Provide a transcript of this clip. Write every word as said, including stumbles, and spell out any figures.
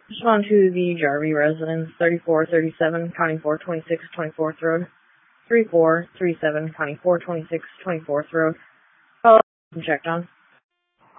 Respond to the Jarvie residence, thirty-four thirty-seven County four twenty-six twenty-fourth Road, thirty-four thirty-seven County four twenty-six twenty-fourth Road. Follow up and checked on.